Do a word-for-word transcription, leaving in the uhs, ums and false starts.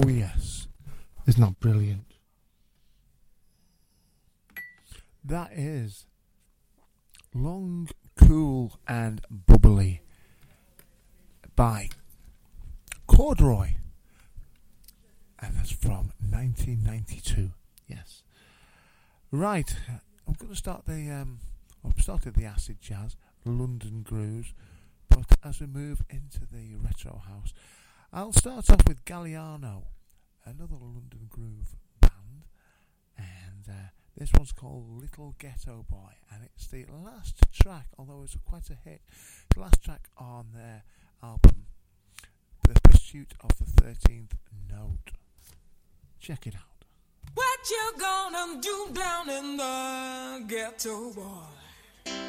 yes. Isn't that brilliant? That is Long, Cool and Bubbly by Corduroy. And that's from nineteen ninety-two. Yes. Right. I'm going to start the... Um, I've started the acid jazz, London grooves. But as we move into the retro house, I'll start off with Galliano, another London groove band. And uh, this one's called Little Ghetto Boy. And it's the last track, although it's quite a hit, it's the last track on their album, The Pursuit of the thirteenth Note. Check it out. What you gonna do down in the ghetto, boy?